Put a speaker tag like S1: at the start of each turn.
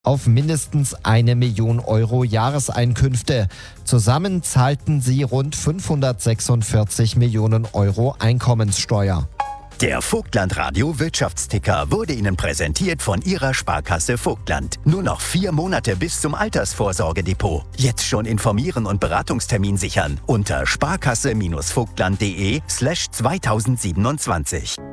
S1: auf mindestens 1 Million Euro Jahreseinkünfte. Zusammen zahlten sie rund 546 Millionen Euro Einkommenssteuer.
S2: Der Vogtland Radio Wirtschaftsticker wurde Ihnen präsentiert von Ihrer Sparkasse Vogtland. Nur noch 4 Monate bis zum Altersvorsorgedepot. Jetzt schon informieren und Beratungstermin sichern unter sparkasse-vogtland.de/2027.